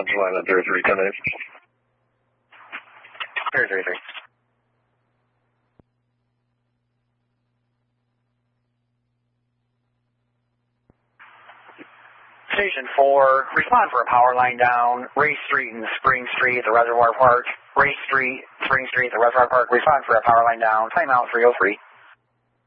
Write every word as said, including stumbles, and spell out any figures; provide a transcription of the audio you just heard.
response line at zero three ten eight. zero three three. Station four, respond for a power line down, Ray Street and Spring Street at the Reservoir Park. Ray Street, Spring Street at the Reservoir Park, respond for a power line down, timeout three oh three.